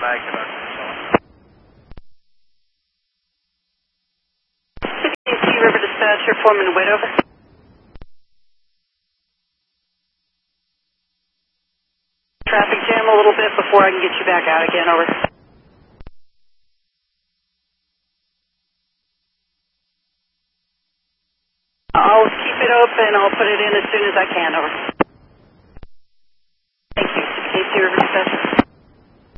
CPC River Dispatcher, Foreman Witt, over. Traffic jam a little bit before I can get you back out again, over. I'll keep it open. I'll put it in as soon as I can, over. Thank you, CPC River Dispatcher.